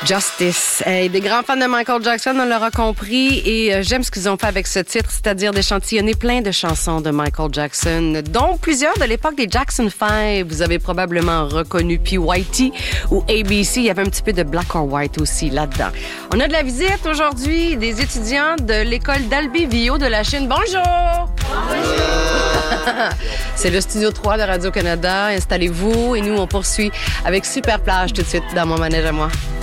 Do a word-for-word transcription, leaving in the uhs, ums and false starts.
Justice. Hey, des grands fans de Michael Jackson, on l'aura compris, et euh, j'aime ce qu'ils ont fait avec ce titre, c'est-à-dire d'échantillonner plein de chansons de Michael Jackson, dont plusieurs de l'époque des Jackson five. Vous avez probablement reconnu P Y T ou A B C. Il y avait un petit peu de Black or White aussi là-dedans. On a de la visite aujourd'hui des étudiants de l'école d'Albi-Vio de la Chine. Bonjour! Bonjour! C'est le Studio trois de Radio-Canada. Installez-vous et nous, on poursuit avec Super Plage tout de suite dans mon manège à moi.